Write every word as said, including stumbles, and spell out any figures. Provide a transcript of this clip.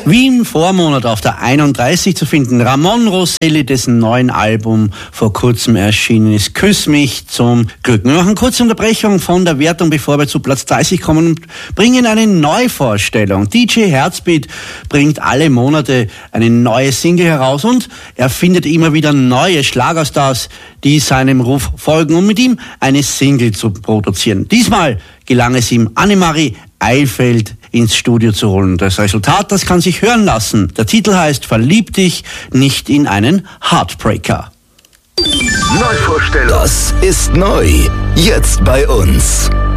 Wie im Vormonat auf der einunddreißig zu finden, Ramon Rosselli, dessen neuen Album vor kurzem erschienen ist. Küss mich zum Glück. Wir machen eine kurze Unterbrechung von der Wertung, bevor wir zu Platz dreißig kommen und bringen eine Neuvorstellung. D J Herzbeat bringt alle Monate eine neue Single heraus und er findet immer wieder neue Schlagerstars, die seinem Ruf folgen, um mit ihm eine Single zu produzieren. Diesmal gelang es ihm, Annemarie Eilfeld ins Studio zu holen. Das Resultat, das kann sich hören lassen. Der Titel heißt Verlieb dich nicht in einen Heartbreaker. Neuvorstellung. Das ist neu. Jetzt bei uns.